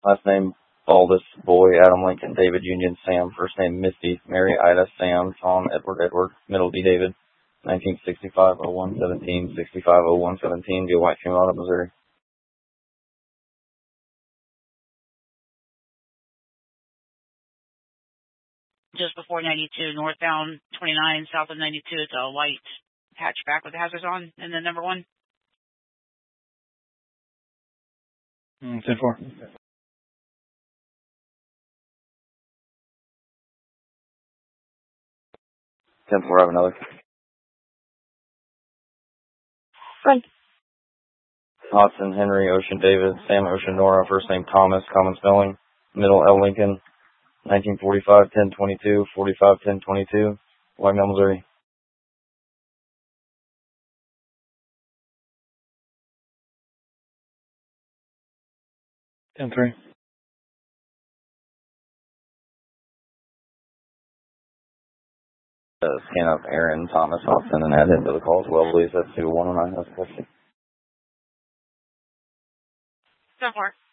Last name Baldus, Boy, Adam Lincoln, David Union, Sam. First name Misty, Mary, Ida, Sam, Tom, Edward, middle D, David. 1965-01-17, 65-01-17, via White Female out of Missouri. Just before 92, northbound 29, south of 92. It's a white hatchback with hazards on, and then number 1. 10-4. 10-4, I have another. Run. Hodson, Henry, Ocean, David, Sam, Ocean, Nora. First name Thomas, common spelling. Middle L. Lincoln. 1945-10-22, 45-10-22, White Mill, Missouri. Ten three. Scan up Aaron Thomas Hodson and add him to the call as well, please. That's 2-109. That's a question. 10-4.